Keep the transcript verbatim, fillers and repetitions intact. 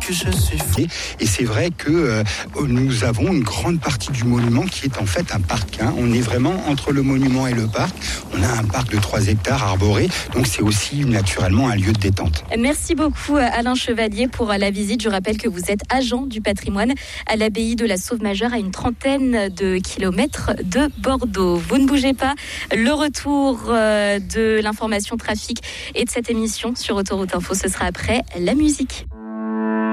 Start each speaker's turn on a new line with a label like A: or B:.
A: que je suis fou.
B: Et c'est vrai que euh, nous avons une grande partie du monument qui est en fait un parc. Hein. On est vraiment entre le monument et le parc. On a un parc de trois hectares arboré, donc c'est aussi naturellement un lieu de détente.
C: Merci beaucoup Alain Chevalier pour la visite. Je rappelle que vous êtes agent du patrimoine à l'abbaye de la Sauve-Majeure, à une trentaine de kilomètres de Bordeaux. Vous ne bougez pas. Le retour de l'information trafic et de cette émission sur Autoroute Info, ce sera après la musique.